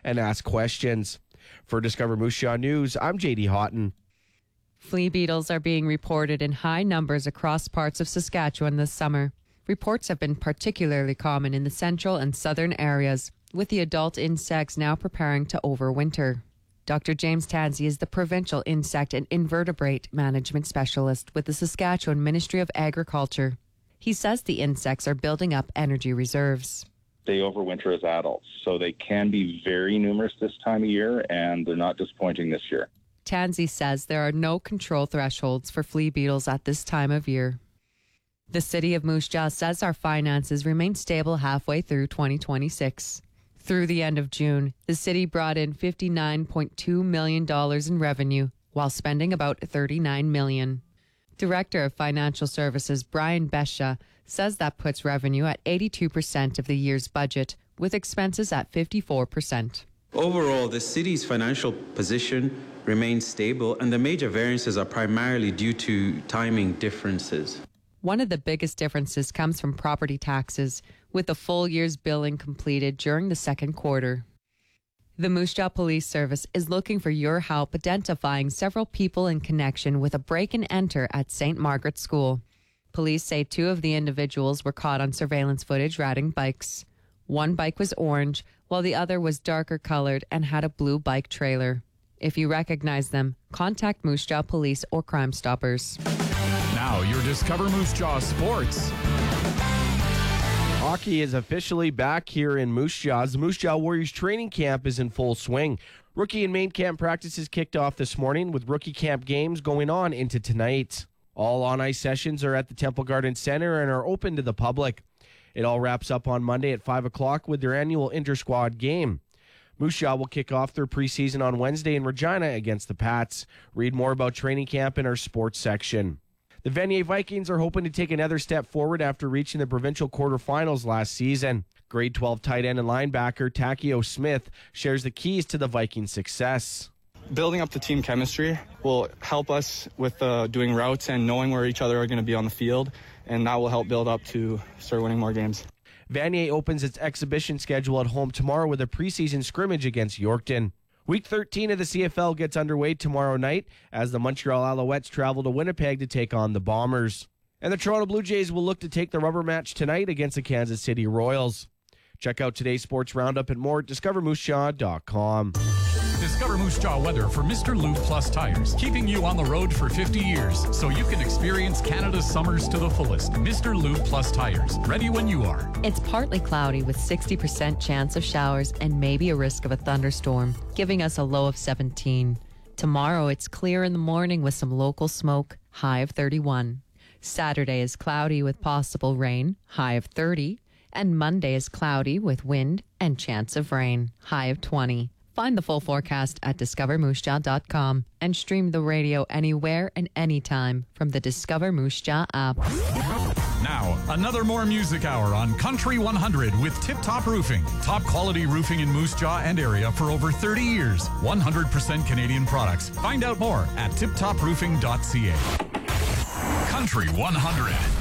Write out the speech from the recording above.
and ask questions. For Discover Moose Jaw News, I'm JD Houghton. Flea beetles are being reported in high numbers across parts of Saskatchewan this summer. Reports have been particularly common in the central and southern areas, with the adult insects now preparing to overwinter. Dr. James Tansey is the Provincial Insect and Invertebrate Management Specialist with the Saskatchewan Ministry of Agriculture. He says the insects are building up energy reserves. They overwinter as adults, so they can be very numerous this time of year, and they're not disappointing this year. Tansey says there are no control thresholds for flea beetles at this time of year. The City of Moose Jaw says our finances remain stable halfway through 2026. Through the end of June, the city brought in $59.2 million in revenue, while spending about $39 million. Director of Financial Services Brian Besha says that puts revenue at 82% of the year's budget, with expenses at 54%. Overall, the city's financial position remains stable, and the major variances are primarily due to timing differences. One of the biggest differences comes from property taxes, with the full year's billing completed during the second quarter. The Moose Jaw Police Service is looking for your help identifying several people in connection with a break and enter at St. Margaret's School. Police say 2 of the individuals were caught on surveillance footage riding bikes. One bike was orange, while the other was darker colored and had a blue bike trailer. If you recognize them, contact Moose Jaw Police or Crime Stoppers. Now your Discover Moose Jaw Sports. Hockey is officially back here in Moose Jaw. The Moose Jaw Warriors training camp is in full swing. Rookie and main camp practices kicked off this morning, with rookie camp games going on into tonight. All on-ice sessions are at the Temple Garden Center and are open to the public. It all wraps up on Monday at 5 o'clock with their annual inter-squad game. Moose Jaw will kick off their preseason on Wednesday in Regina against the Pats. Read more about training camp in our sports section. The Vanier Vikings are hoping to take another step forward after reaching the provincial quarterfinals last season. Grade 12 tight end and linebacker Takeo Smith shares the keys to the Vikings' success. Building up the team chemistry will help us with doing routes and knowing where each other are going to be on the field, and that will help build up to start winning more games. Vanier opens its exhibition schedule at home tomorrow with a preseason scrimmage against Yorkton. Week 13 of the CFL gets underway tomorrow night as the Montreal Alouettes travel to Winnipeg to take on the Bombers. And the Toronto Blue Jays will look to take the rubber match tonight against the Kansas City Royals. Check out today's sports roundup and more at discovermoosejaw.com. Discover Moose Jaw weather for Mr. Lube Plus Tires, keeping you on the road for 50 years so you can experience Canada's summers to the fullest. Mr. Lube Plus Tires, ready when you are. It's partly cloudy with 60% chance of showers and maybe a risk of a thunderstorm, giving us a low of 17. Tomorrow it's clear in the morning with some local smoke, high of 31. Saturday is cloudy with possible rain, high of 30. And Monday is cloudy with wind and chance of rain, high of 20. Find the full forecast at discovermoosejaw.com and stream the radio anywhere and anytime from the Discover Moose Jaw app. Now, another more music hour on Country 100 with Tip Top Roofing. Top quality roofing in Moose Jaw and area for over 30 years. 100% Canadian products. Find out more at tiptoproofing.ca. Country 100.